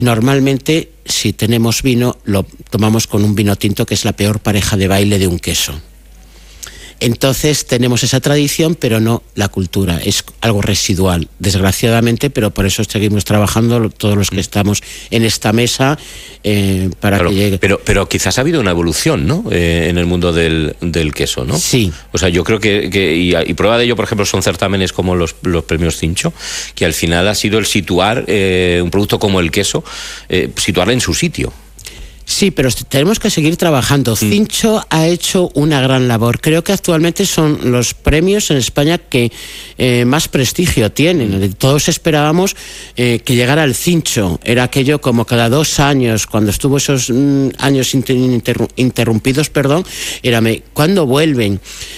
Normalmente, si tenemos vino, lo tomamos con un vino tinto, que es la peor pareja de baile de un queso. Entonces tenemos esa tradición, pero no la cultura. Es algo residual, desgraciadamente, pero por eso seguimos trabajando todos los que estamos en esta mesa para que llegue. Pero quizás ha habido una evolución, ¿no? En el mundo del queso, ¿no? Sí. O sea, yo creo y prueba de ello, por ejemplo, son certámenes como los premios Cincho, que al final ha sido el situar un producto como el queso, situarle en su sitio. Sí, pero tenemos que seguir trabajando. Cincho ha hecho una gran labor. Creo que actualmente son los premios en España que más prestigio tienen. Todos esperábamos que llegara el Cincho. Era aquello como cada 2 años, cuando estuvo esos años interrumpidos, era ¿cuándo vuelven?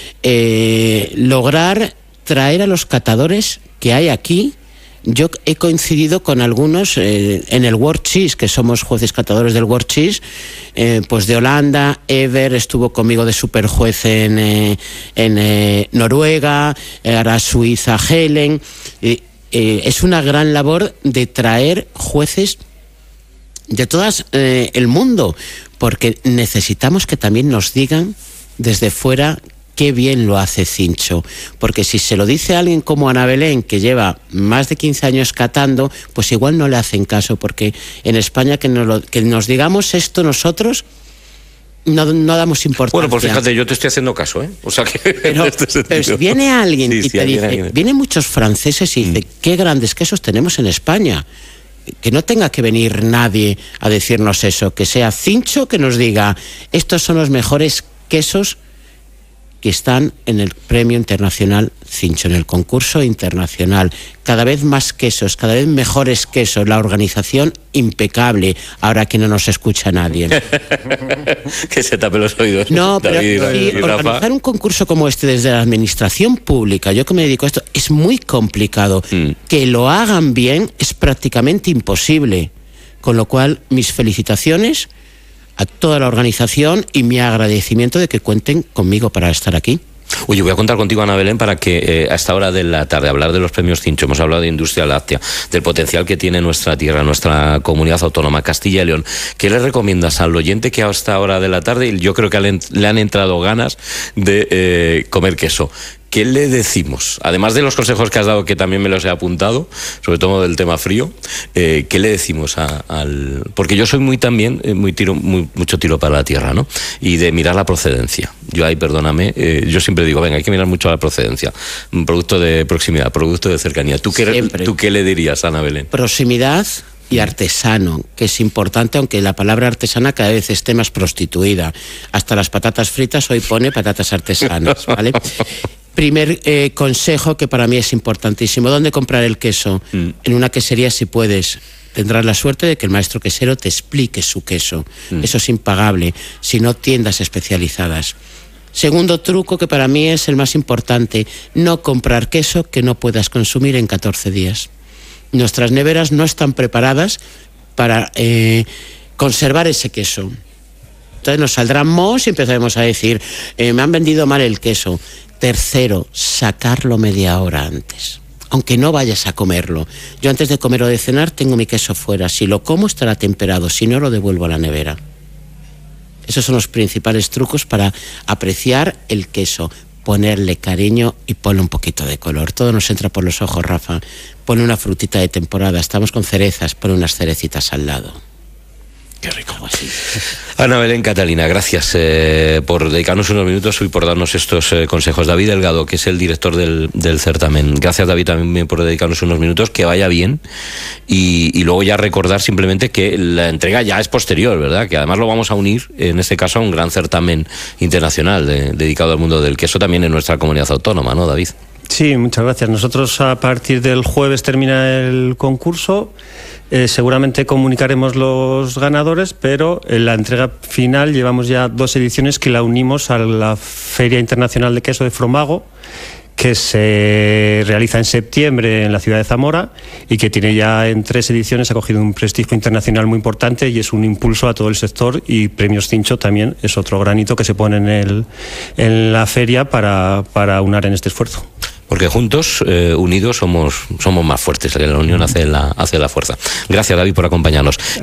Lograr traer a los catadores que hay aquí. Yo he coincidido con algunos en el World Cheese, que somos jueces catadores del World Cheese, pues de Holanda. Ever estuvo conmigo de superjuez en Noruega, ahora Suiza Helen. Es una gran labor de traer jueces de todo el mundo, porque necesitamos que también nos digan desde fuera qué bien lo hace Cincho, porque si se lo dice a alguien como Ana Belén, que lleva más de 15 años catando, pues igual no le hacen caso, porque en España que nos digamos esto nosotros no damos importancia. Bueno, pues fíjate, yo te estoy haciendo caso, ¿eh? O sea que pero viene alguien y te dice, vienen muchos franceses y dice, qué grandes quesos tenemos en España. Que no tenga que venir nadie a decirnos eso, que sea Cincho que nos diga, estos son los mejores quesos que están en el premio internacional Cincho, en el concurso internacional. Cada vez más quesos, cada vez mejores quesos, la organización impecable, ahora que no nos escucha nadie. Que se tape los oídos. No, pero organizar un concurso como este desde la administración pública, yo que me dedico a esto, es muy complicado. Que lo hagan bien es prácticamente imposible. Con lo cual, mis felicitaciones a toda la organización y mi agradecimiento de que cuenten conmigo para estar aquí. Oye, voy a contar contigo, Ana Belén, para que a esta hora de la tarde hablar de los premios Cincho. Hemos hablado de industria láctea, del potencial que tiene nuestra tierra, nuestra comunidad autónoma, Castilla y León. ¿Qué le recomiendas al oyente que a esta hora de la tarde, yo creo que le han entrado ganas de comer queso? ¿Qué le decimos? Además de los consejos que has dado, que también me los he apuntado, sobre todo del tema frío, ¿qué le decimos al...? Porque yo soy mucho tiro para la tierra, ¿no? Y de mirar la procedencia. Yo ahí, perdóname, yo siempre digo, venga, hay que mirar mucho la procedencia. Un producto de proximidad, producto de cercanía. ¿Tú qué le dirías, Ana Belén? Proximidad y artesano, que es importante, aunque la palabra artesana cada vez esté más prostituida. Hasta las patatas fritas hoy pone patatas artesanas, ¿vale? Primer consejo que para mí es importantísimo. ¿Dónde comprar el queso? En una quesería si puedes. Tendrás la suerte de que el maestro quesero te explique su queso. Eso es impagable. Si no, tiendas especializadas. Segundo truco, que para mí es el más importante: no comprar queso que no puedas consumir en 14 días. Nuestras neveras no están preparadas para conservar ese queso. Entonces nos saldrán mohos y empezaremos a decir, me han vendido mal el queso. Tercero, sacarlo media hora antes, aunque no vayas a comerlo. Yo antes de comer o de cenar tengo mi queso fuera. Si lo como estará temperado, si no lo devuelvo a la nevera. Esos son los principales trucos para apreciar el queso. Ponerle cariño y ponle un poquito de color. Todo nos entra por los ojos, Rafa. Pone una frutita de temporada. Estamos con cerezas, pone unas cerecitas al lado. Qué rico. Así. Ana Belén, Catalina, gracias por dedicarnos unos minutos y por darnos estos consejos. David Delgado, que es el director del certamen. Gracias, David, también por dedicarnos unos minutos. Que vaya bien. Y luego ya recordar simplemente que la entrega ya es posterior, ¿verdad? Que además lo vamos a unir, en este caso, a un gran certamen internacional dedicado al mundo del queso también en nuestra comunidad autónoma, ¿no, David? Sí, muchas gracias. Nosotros a partir del jueves termina el concurso. Seguramente comunicaremos los ganadores, pero en la entrega final llevamos ya 2 ediciones que la unimos a la Feria Internacional de Queso de Fromago, que se realiza en septiembre en la ciudad de Zamora y que tiene ya en 3 ediciones, ha cogido un prestigio internacional muy importante y es un impulso a todo el sector, y Premios Cincho también es otro granito que se pone en la feria para unar en este esfuerzo. porque juntos, unidos, somos más fuertes, que la unión hace la fuerza. Gracias, David, por acompañarnos.